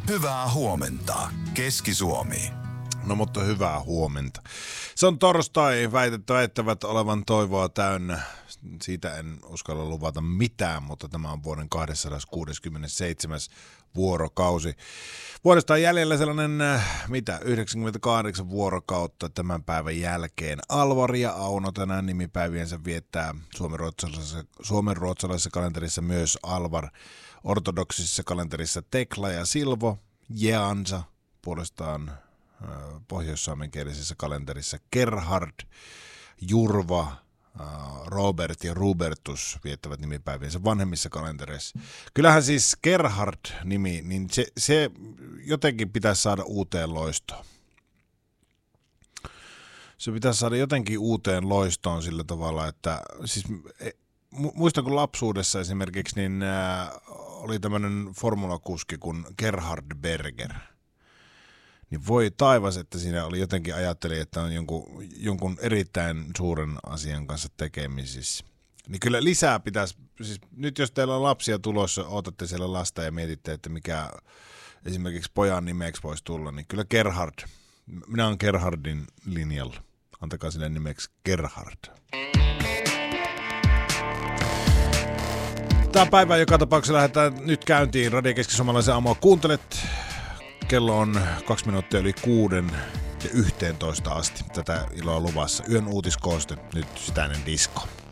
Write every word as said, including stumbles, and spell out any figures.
Hyvää huomenta, Keski-Suomi. No mutta hyvää huomenta. Se on torstai, väitettä väittävät olevan toivoa täynnä. Siitä en uskalla luvata mitään, mutta tämä on vuoden kaksisataakuusikymmentäseitsemän vuorokausi. Vuodesta on jäljellä sellainen, mitä, yhdeksänkymmentäkahdeksan vuorokautta tämän päivän jälkeen. Alvari ja Auno tänään nimipäiviensä viettää suomenruotsalaisessa, suomenruotsalaisessa kalenterissa myös Alvar. Ortodoksisessa kalenterissa Tekla ja Silvo, Jeansa puolestaan pohjoissaamenkielisessä kalenterissa Gerhard, Jurva, Robert ja Rubertus viettävät nimipäiviensä vanhemmissa kalentereissa. Kyllähän siis Gerhard-nimi, niin se, se jotenkin pitäisi saada uuteen loistoon. Se pitäisi saada jotenkin uuteen loistoon sillä tavalla, että siis muistan kun lapsuudessa esimerkiksi niin äh, oli tämmöinen formulakuski kuin Gerhard Berger. Niin voi taivas, että siinä oli jotenkin ajatteli, että on jonkun, jonkun erittäin suuren asian kanssa tekemisissä. Niin kyllä lisää pitäisi, siis nyt jos teillä on lapsia tulossa, otatte siellä lasta ja mietitte, että mikä esimerkiksi pojan nimeksi voisi tulla, niin kyllä Gerhard. Minä olen Gerhardin linjalla. Antakaa sille nimeksi Gerhard. Tämä päivä joka tapauksessa lähdetään nyt käyntiin. Radio Keski-Suomalaisen aamua kuuntelet. Kello on kaksi minuuttia yli kuuden ja yhteentoista asti tätä iloa luvassa. Yön uutiskooste, nyt sitä ennen disko.